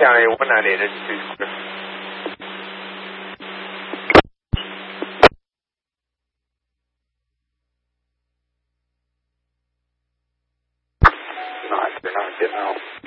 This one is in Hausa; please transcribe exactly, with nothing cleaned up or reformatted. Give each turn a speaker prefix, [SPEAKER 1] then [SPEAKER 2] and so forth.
[SPEAKER 1] County one ninety-eight two square. Not, they're not getting out.